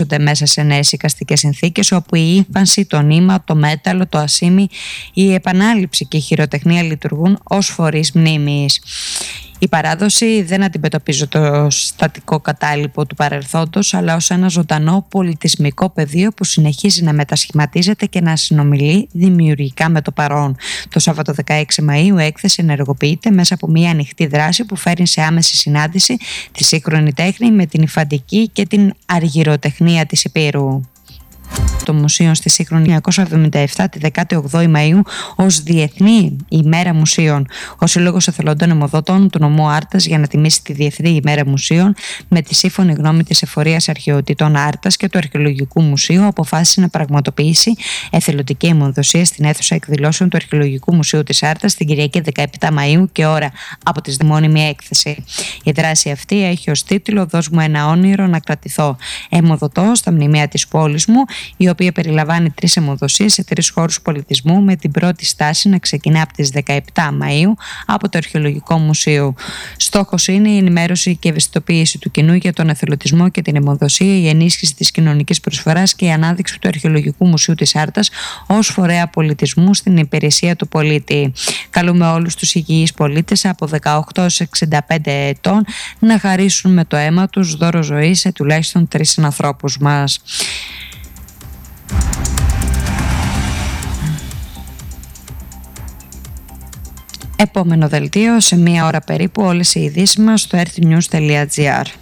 μέσα σε νέες εικαστικές συνθήκες, όπου η ύφανση, το νήμα, το μέταλλο, το ασίμι, η επανάληψη και η χειροτεχνία λειτουργούν ως φορείς μνήμης. Η παράδοση δεν αντιμετωπίζει το στατικό κατάλοιπο του παρελθόντος, αλλά ως ένα ζωντανό πολιτισμικό πεδίο που συνεχίζει να μετασχηματίζεται και να συνομιλεί δημιουργικά με το παρόν. Το Σάββατο 16 Μαΐου η έκθεση ενεργοποιείται μέσα από μια ανοιχτή δράση που φέρνει σε άμεση συνάντηση τη σύγχρονη τέχνη με την υφαντική και την αργυροτεχνία της Υπήρου. Το Μουσείο στη σύγχρονη 1977 τη 18η Μαΐου ως Διεθνή ημέρα μουσείων. Ο Σύλλογος Εθελοντών Αιμοδοτών του νομού Άρτας, για να τιμήσει τη Διεθνή ημέρα μουσείων, με τη σύμφωνη γνώμη της Εφορίας Αρχαιοτήτων Άρτας και του Αρχαιολογικού Μουσείου, αποφάσισε να πραγματοποιήσει εθελοντική αιμοδοσία στην αίθουσα εκδηλώσεων του Αρχαιολογικού Μουσείου της Άρτας την Κυριακή 17 Μαΐου και ώρα από τη μόνιμη έκθεση. Η δράση αυτή έχει ως τίτλο «Δώσ' μου ένα όνειρο να κρατηθώ». Αιμοδοτώ στα μνημεία της πόλης μου, η οποία περιλαμβάνει 3 αιμοδοσίες σε 3 χώρους πολιτισμού, με την πρώτη στάση να ξεκινά από τις 17 Μαΐου από το Αρχαιολογικό Μουσείο. Στόχος είναι η ενημέρωση και ευαισθητοποίηση του κοινού για τον εθελοντισμό και την αιμοδοσία, η ενίσχυση της κοινωνικής προσφοράς και η ανάδειξη του Αρχαιολογικού Μουσείου της Άρτας ως φορέα πολιτισμού στην υπηρεσία του πολίτη. Καλούμε όλους τους υγιείς πολίτες από 18 έως 65 ετών να χαρίσουν με το αίμα τους δώρο ζωής σε τουλάχιστον 3 συνανθρώπους μας. Επόμενο δελτίο σε 1 ώρα περίπου, όλες οι ειδήσεις μας στο earthnews.gr.